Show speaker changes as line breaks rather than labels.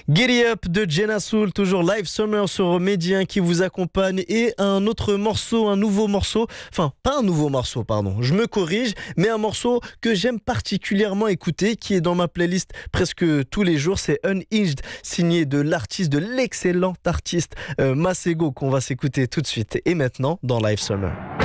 Giddy Up de Jenna Soul, toujours live summer sur Médien qui vous accompagne, et un autre morceau, un nouveau morceau, enfin pas un nouveau morceau pardon, je me corrige, mais un morceau que j'aime particulièrement écouter, qui est dans ma playlist presque tous les jours, c'est Unhinged, signé de l'artiste, de l'excellent artiste Masego, qu'on va s'écouter tout de suite et maintenant dans Live Summer.